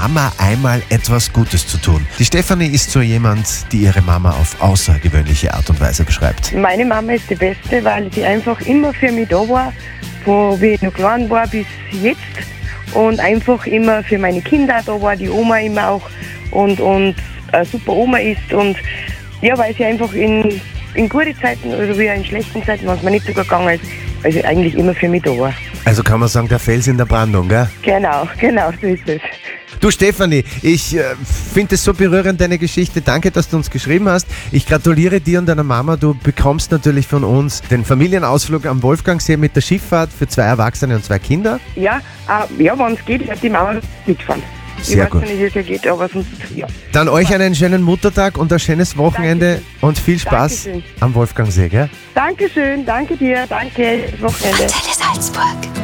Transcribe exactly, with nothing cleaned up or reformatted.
Mama einmal etwas Gutes zu tun. Die Stefanie ist so jemand, die ihre Mama auf außergewöhnliche Art und Weise beschreibt. Meine Mama ist die Beste, weil sie einfach immer für mich da war, von wie ich noch klein war bis jetzt. Und einfach immer für meine Kinder da war, die Oma immer auch. Und, und eine super Oma ist. Und ja, weil sie einfach in, in guten Zeiten oder wie in schlechten Zeiten, wenn es mir nicht so gut gegangen ist, also eigentlich immer für mich da war. Also kann man sagen, der Fels in der Brandung, gell? Genau, genau, so ist es. Du Stefanie, ich äh, finde es so berührend, deine Geschichte. Danke, dass du uns geschrieben hast. Ich gratuliere dir und deiner Mama. Du bekommst natürlich von uns den Familienausflug am Wolfgangsee mit der Schifffahrt für zwei Erwachsene und zwei Kinder. Ja, äh, ja, wenn es geht, wird die Mama mitfahren. Sehr ich gut. weiß nicht, wie es ja geht, aber sonst, ja. Dann euch einen schönen Muttertag und ein schönes Wochenende. Dankeschön. Und viel Spaß Dankeschön. am Wolfgangsee, gell? Dankeschön, danke dir, danke, Wochenende. Antenne Salzburg.